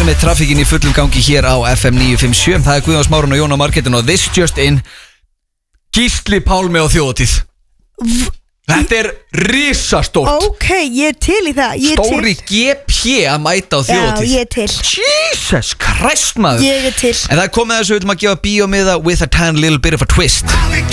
er með trafíkin í fullum gangi hér á FM 957. Það er Guðjón Smárun og Jón á Marketin og This Just In. Gísli Pálmi á þjóðatíð. Þetta er risastórt. Ok, ég til í það. Stóri GP að mæta á þjóðatíð. Já, ég til. Jesus Christ, maður. Ég er til. En það er komið þessu, við viljum að gefa bíómiða with a tiny little bit of a twist.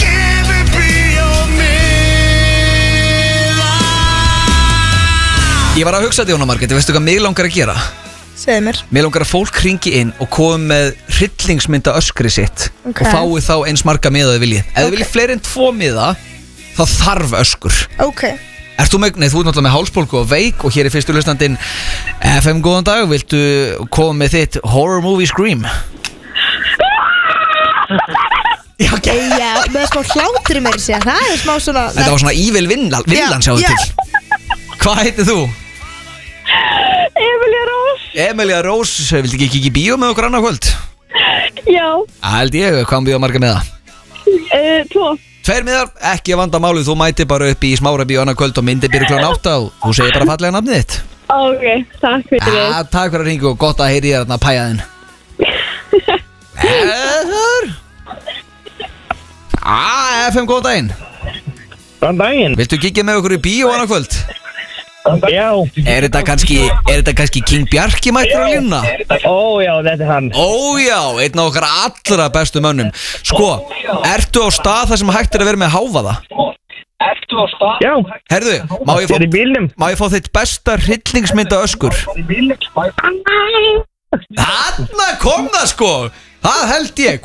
Ég var að hugsa þetta, Jón á Marketin, veistu hvað mig langar að gera? Segðu mér. Mér langar að fólk hringi inn og komi með hryllingsmynda öskri sitt og fái þá eins marga miða þau viljið. Ef þau viljið fleiri en 2 miða, þá þarf öskur. Ok. Ert þú með, nei, þú ert náttúrulega með hálsbólgu og veik og hér er fyrstu hlustandinn FM, góðan dag, viltu koma með þitt horror movie scream? Já, ok. Já, með smá hlátur mér sér, það er smá svona. Þetta var svona evil villan sjáðu til. Hvað heitir þú? Emilia Rós. Emilia Rós, viltu ekki kikið í bíó með okkur annað kvöld? Já. Held ég, hvað bíó marga með það? 2. 2 miðar, ekki að vanda málið, þú mæti bara upp í Smára bíó annað kvöld og myndi byrja klukkan 8 og þú segir bara fallega nafnið þitt. Ok, takk fyrir þig. Takk fyrir að ringa og gott að heyri þér þarna pæjaðinn. FM, góðan daginn. Góðan daginn. Viltu kikið með okkur í bíó annað kvöld? Já. Er þetta kannski King Bjarki mættur að línuna? Já, þetta er hann. Já, einn af okkar allra bestu mönnum. Sko, ertu á stað þar sem hægt er að vera með hávaða? Ertu á stað? Já. Herðu, má ég fá þitt besta hryllingsmynda öskur? Þarna kom það sko. Það held ég.